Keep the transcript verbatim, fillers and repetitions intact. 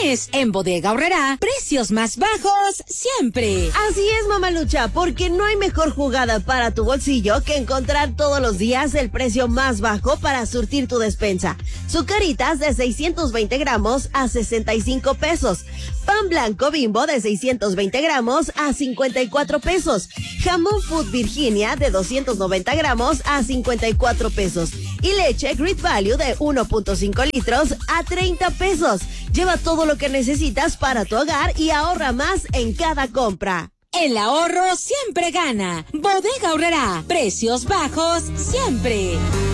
mes. En Bodega Aurrerá, precios más bajos siempre. Así es, Mamalucha, porque no hay mejor jugada para tu bolsillo que encontrar todos los días el precio más bajo para surtir tu despensa. Zucaritas de seiscientos veinte gramos a sesenta y cinco pesos. Pan blanco Bimbo de seiscientos veinte gramos a cincuenta y cuatro pesos. Jamón Food Virginia de doscientos noventa gramos a cincuenta y cuatro pesos. Y leche Great Value de uno punto cinco litros a treinta pesos. Lleva todo lo que necesitas para tu hogar y ahorra más en cada compra. El ahorro siempre gana. Bodega Aurrerá, precios bajos siempre.